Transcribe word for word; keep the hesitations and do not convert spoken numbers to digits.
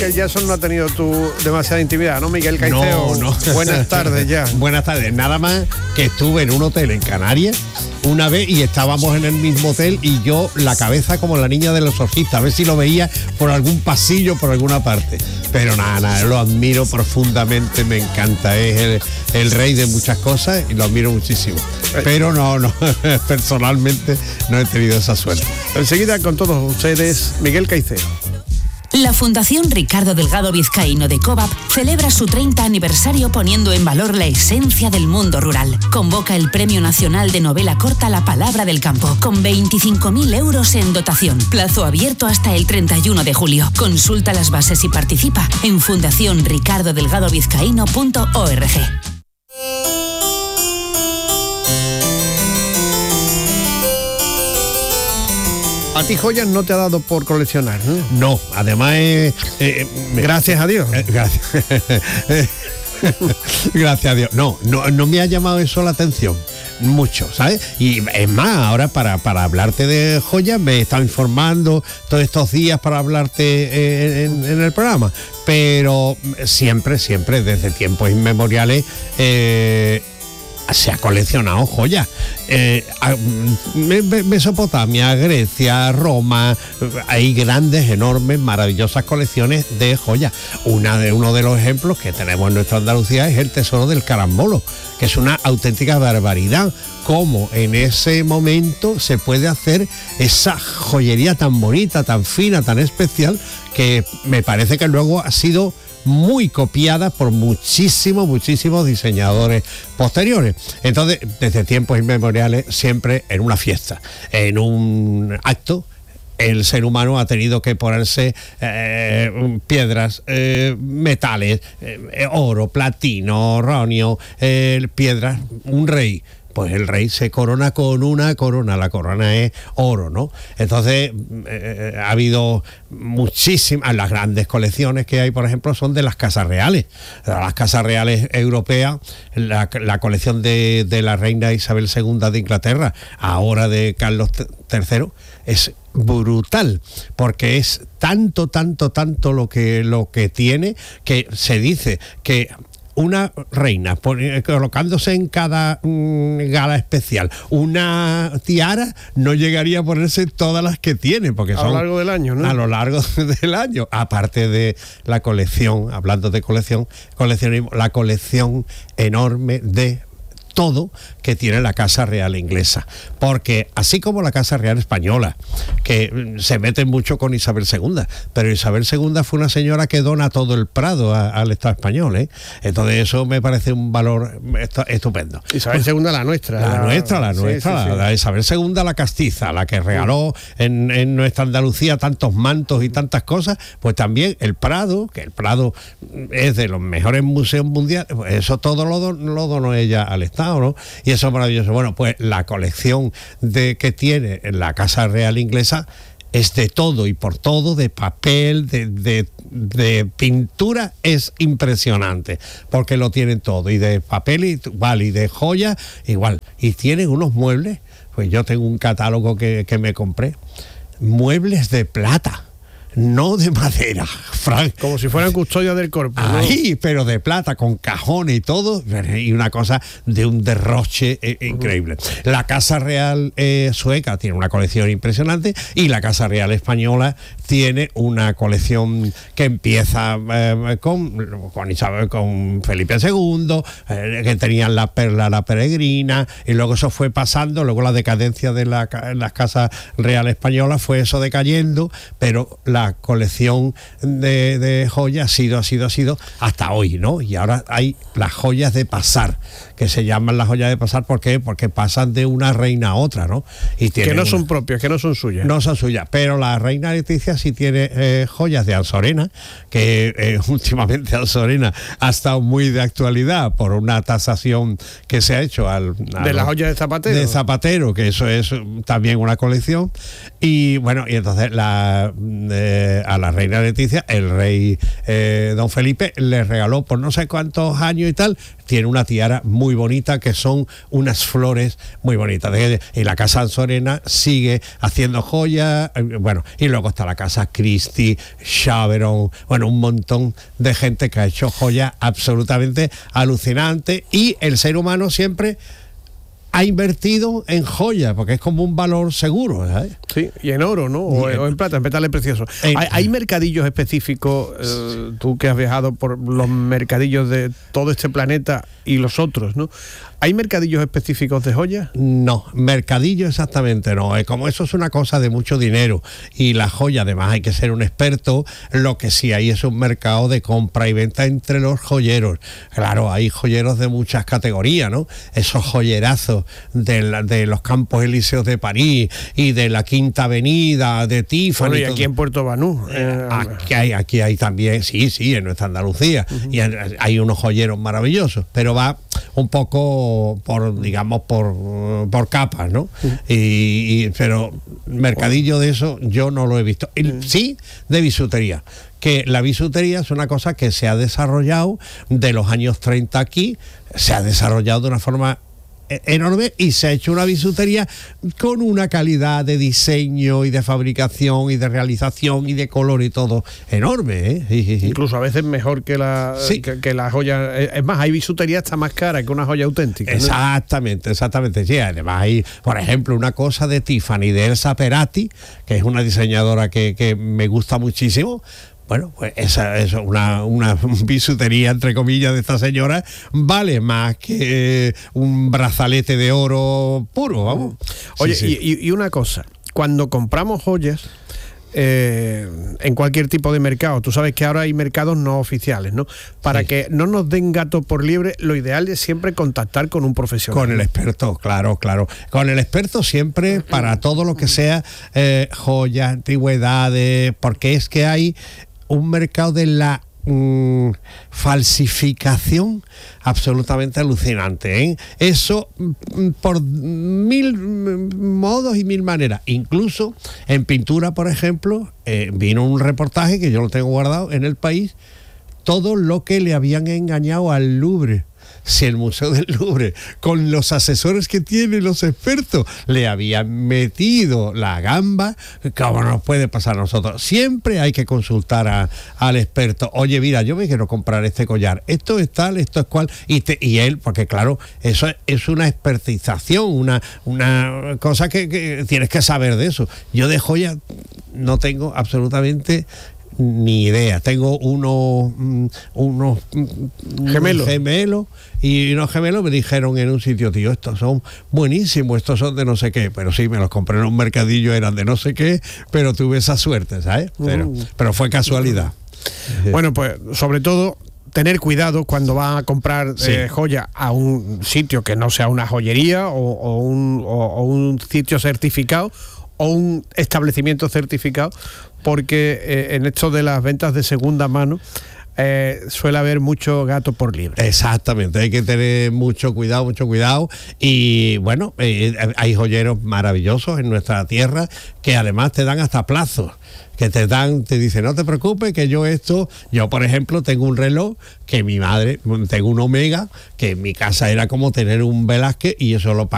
Que Jackson no ha tenido tu demasiada intimidad, ¿no, Miguel Caicedo? No, no. Buenas tardes ya. Buenas tardes. Nada más que estuve en un hotel en Canarias una vez y estábamos en el mismo hotel y yo la cabeza como la niña de los exorcistas, a ver si lo veía por algún pasillo, por alguna parte. Pero nada, nada, lo admiro profundamente, me encanta. Es el, el rey de muchas cosas y lo admiro muchísimo. Pero no, no, personalmente no he tenido esa suerte. Enseguida con todos ustedes, Miguel Caicedo. La Fundación Ricardo Delgado Vizcaíno de COVAP celebra su treinta aniversario poniendo en valor la esencia del mundo rural. Convoca el Premio Nacional de Novela Corta La Palabra del Campo, con veinticinco mil euros en dotación. Plazo abierto hasta el treinta y uno de julio. Consulta las bases y participa en fundación ricardo delgado vizcaíno punto org. A ti joyas no te ha dado por coleccionar, ¿no? No, además eh, eh, me, gracias a Dios. Eh, gracias. Gracias a Dios. No, no, no me ha llamado eso la atención mucho, ¿sabes? Y es más, ahora para, para hablarte de joyas me he estado informando todos estos días para hablarte eh, en, en el programa, pero siempre, siempre, desde tiempos inmemoriales eh, se ha coleccionado joyas. Eh, Mesopotamia, Grecia, Roma, hay grandes, enormes, maravillosas colecciones de joyas. Una de, uno de los ejemplos que tenemos en nuestra Andalucía es el Tesoro del Carambolo, que es una auténtica barbaridad. Cómo en ese momento se puede hacer esa joyería tan bonita, tan fina, tan especial, que me parece que luego ha sido muy copiada por muchísimos, muchísimos diseñadores posteriores. Entonces, desde tiempos inmemoriales, siempre en una fiesta, en un acto, el ser humano ha tenido que ponerse eh, piedras, eh, metales, eh, oro, platino, ronio, eh, piedras, un rey. Pues el rey se corona con una corona, la corona es oro, ¿no? Entonces eh, ha habido muchísimas, las grandes colecciones que hay, por ejemplo, son de las casas reales. Las casas reales europeas, la, la colección de, de la reina Isabel segunda de Inglaterra, ahora de Carlos tercero, es brutal, porque es tanto, tanto, tanto lo que, lo que tiene, que se dice que una reina colocándose en cada mm, gala especial una tiara no llegaría a ponerse todas las que tiene, porque son a lo largo del año, ¿no? A lo largo del año, aparte de la colección, hablando de colección, coleccionismo, la colección enorme de todo que tiene la Casa Real inglesa, porque así como la Casa Real española, que se mete mucho con Isabel segunda, pero Isabel segunda fue una señora que dona todo el Prado a, al Estado español, ¿eh? Entonces eso me parece un valor estupendo. Isabel segunda la nuestra. La, la nuestra, la sí, nuestra, sí, la, sí. la Isabel segunda la castiza, la que regaló en, en nuestra Andalucía tantos mantos y tantas cosas, pues también el Prado, que el Prado es de los mejores museos mundiales, pues eso todo lo, don, lo donó ella al Estado, ¿no? Y eso es maravilloso. Bueno, pues la colección de que tiene en la Casa Real inglesa es de todo y por todo, de papel, de, de, de pintura, es impresionante, porque lo tienen todo, y de papel igual, y de joyas igual, y tienen unos muebles, pues yo tengo un catálogo que, que me compré, muebles de plata, no de madera, Frank. Como si fueran custodios del corpus, ¿no? Ahí, pero de plata, con cajones y todo, y una cosa de un derroche eh, increíble. Uh-huh. La Casa Real eh, sueca tiene una colección impresionante, y la Casa Real española tiene una colección que empieza eh, con, con Isabel, con Felipe segundo, eh, que tenían la perla, la peregrina, y luego eso fue pasando, luego la decadencia de la, la Casa Real española fue eso decayendo, pero la La colección de, de joyas ha sido, ha sido, ha sido hasta hoy, ¿no? Y ahora hay las joyas de pasar, que se llaman las joyas de pasar, ¿por qué? Porque pasan de una reina a otra, ¿no? Y que no una, son propias, que no son suyas. No son suyas, pero la reina Leticia sí tiene eh, joyas de Ansorena, que eh, últimamente Ansorena ha estado muy de actualidad por una tasación que se ha hecho al... al de las joyas de Zapatero. De Zapatero, que eso es también una colección. Y bueno, y entonces la... Eh, eh, a la reina Leticia, el rey eh, don Felipe le regaló por no sé cuántos años y tal, tiene una tiara muy bonita que son unas flores muy bonitas. Y la casa Anzorena sigue haciendo joyas, bueno, y luego está la casa Christie, Chaveron, bueno, un montón de gente que ha hecho joyas absolutamente alucinantes, y el ser humano siempre ha invertido en joyas, porque es como un valor seguro, ¿sabes? Sí, y en oro, ¿no? O, en, o en plata, en metales preciosos. En, ¿Hay, hay mercadillos específicos, eh, tú que has viajado por los mercadillos de todo este planeta y los otros, ¿no? ¿Hay mercadillos específicos de joyas? No, mercadillo exactamente no. Como eso es una cosa de mucho dinero y la joya además hay que ser un experto, lo que sí hay es un mercado de compra y venta entre los joyeros. Claro, hay joyeros de muchas categorías, ¿no? Esos joyerazos de, la, de los Campos Elíseos de París y de la Quinta Avenida, de Tiffany. Bueno, y aquí en Puerto Banús. Eh, aquí, hay, aquí hay también, sí, sí, en nuestra Andalucía. Uh-huh. Y hay unos joyeros maravillosos, pero va un poco por, digamos, por, por capas, ¿no? Uh-huh. Y, y, pero mercadillo de eso yo no lo he visto. Y, uh-huh. Sí, de bisutería. Que la bisutería es una cosa que se ha desarrollado de los años treinta aquí, se ha desarrollado de una forma enorme y se ha hecho una bisutería con una calidad de diseño y de fabricación y de realización y de color y todo enorme, ¿eh? Sí, sí, sí. Incluso a veces mejor que la, sí. que, que la joya. Es más, hay bisutería hasta más cara que una joya auténtica, ¿no? Exactamente, exactamente. Sí, además hay, por ejemplo, una cosa de Tiffany, de Elsa Peratti, que es una diseñadora que, que me gusta muchísimo. Bueno, pues esa es una, una bisutería, entre comillas, de esta señora, vale más que un brazalete de oro puro, vamos. Oye, sí, sí. Y, y una cosa, cuando compramos joyas, eh, en cualquier tipo de mercado, tú sabes que ahora hay mercados no oficiales, ¿no? Para sí. que no nos den gato por liebre, lo ideal es siempre contactar con un profesional. Con el experto, claro, claro. Con el experto siempre para todo lo que sea eh, joyas, antigüedades, porque es que hay un mercado de la mm, falsificación absolutamente alucinante, ¿eh? Eso mm, por mil modos y mil maneras. Incluso en pintura, por ejemplo, eh, vino un reportaje que yo lo tengo guardado en El País, todo lo que le habían engañado al Louvre. Si el Museo del Louvre, con los asesores que tienen los expertos, le habían metido la gamba, ¿cómo nos puede pasar a nosotros? Siempre hay que consultar a, al experto. Oye, mira, yo me quiero comprar este collar, esto es tal, esto es cual, y, te, y él, porque claro, eso es, es una expertización, una, una cosa que, que tienes que saber de eso. Yo de joya no tengo absolutamente ni idea. Tengo unos unos gemelos gemelos y unos gemelos me dijeron en un sitio, tío, estos son buenísimos, estos son de no sé qué, pero sí, me los compré en un mercadillo, eran de no sé qué, pero tuve esa suerte, ¿sabes? Pero, uh. pero fue casualidad. Bueno, pues sobre todo tener cuidado cuando va a comprar sí. eh, joya a un sitio que no sea una joyería o, o, un, o, o un sitio certificado o un establecimiento certificado, porque eh, en esto de las ventas de segunda mano eh, suele haber mucho gato por liebre. Exactamente, hay que tener mucho cuidado, mucho cuidado. Y bueno, eh, hay joyeros maravillosos en nuestra tierra que además te dan hasta plazos, que te dan, te dicen, no te preocupes, que yo esto, yo por ejemplo tengo un reloj que mi madre, tengo un Omega, que en mi casa era como tener un Velázquez y eso lo